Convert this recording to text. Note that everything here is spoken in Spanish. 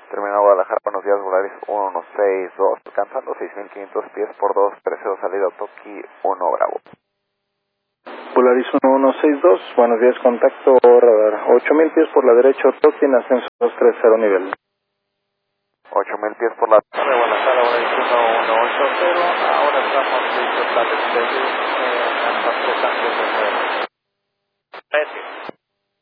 Terminal Guadalajara, buenos días, Volaris 162, alcanzando 6.500 pies por 230, salida Toki 1 Bravo. Volaris 1162, buenos días, contacto radar 8.000 pies por la derecha, Toki en ascenso 230 nivel. 8.000 pies por la tarde, Guadalajara, Volaris 1180, ahora estamos listos para despedir en hasta 3 antes de 9. Gracias.